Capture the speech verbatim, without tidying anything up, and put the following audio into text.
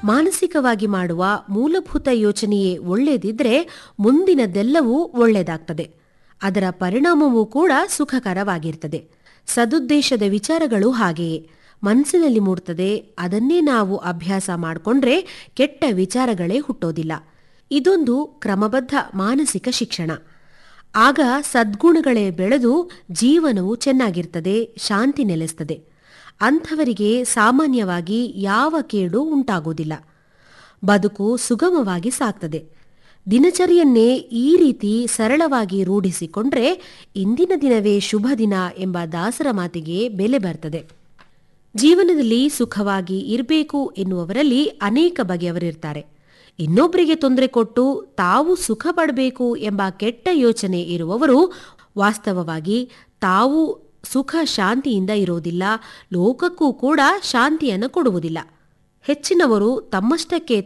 ಮಾನಸಿಕವಾಗಿ ಮಾಡುವ ಮೂಲಭೂತ ಯೋಚನೆಯೇ ಒಳ್ಳೆದಿದ್ರೆ ಮುಂದಿನದೆಲ್ಲವೂ ಒಳ್ಳೆದಾಗ್ತದೆ. ಅದರ ಪರಿಣಾಮವೂ ಕೂಡ ಸುಖಕರವಾಗಿರ್ತದೆ. ಸದುದ್ದೇಶದ ವಿಚಾರಗಳು ಹಾಗೆಯೇ ಮನಸ್ಸಿನಲ್ಲಿ ಮೂಡ್ತದೆ. ಅದನ್ನೇ ನಾವು ಅಭ್ಯಾಸ ಮಾಡಿಕೊಂಡ್ರೆ ಕೆಟ್ಟ ವಿಚಾರಗಳೇ ಹುಟ್ಟೋದಿಲ್ಲ. ಇದೊಂದು ಕ್ರಮಬದ್ಧ ಮಾನಸಿಕ ಶಿಕ್ಷಣ. ಆಗ ಸದ್ಗುಣಗಳೇ ಬೆಳೆದು ಜೀವನವು ಚೆನ್ನಾಗಿರ್ತದೆ, ಶಾಂತಿ ನೆಲೆಸ್ತದೆ. ಅಂಥವರಿಗೆ ಸಾಮಾನ್ಯವಾಗಿ ಯಾವ ಕೇಡು ಉಂಟಾಗೋದಿಲ್ಲ. ಬದುಕು ಸುಗಮವಾಗಿ ಸಾಗ್ತದೆ. ದಿನಚರಿಯನ್ನೇ ಈ ರೀತಿ ಸರಳವಾಗಿ ರೂಢಿಸಿಕೊಂಡ್ರೆ ಇಂದಿನ ದಿನವೇ ಶುಭ ದಿನ ಎಂಬ ದಾಸರ ಮಾತಿಗೆ ಬೆಲೆ ಬರ್ತದೆ. ಜೀವನದಲ್ಲಿ ಸುಖವಾಗಿ ಇರಬೇಕು ಎನ್ನುವವರಲ್ಲಿ ಅನೇಕ ಬಗೆಯವರಿರ್ತಾರೆ. ಇನ್ನೊಬ್ಬರಿಗೆ ತೊಂದರೆ ಕೊಟ್ಟು ತಾವು ಸುಖ ಪಡಬೇಕು ಎಂಬ ಕೆಟ್ಟ ಯೋಚನೆ ಇರುವವರು ವಾಸ್ತವವಾಗಿ ತಾವು ಸುಖ ಶಾಂತಿಯಿಂದ ಇರೋದಿಲ್ಲ, ಲೋಕಕ್ಕೂ ಕೂಡ ಶಾಂತಿಯನ್ನು ಕೊಡುವುದಿಲ್ಲ. ಹೆಚ್ಚಿನವರು ತಮ್ಮಷ್ಟಕ್ಕೆ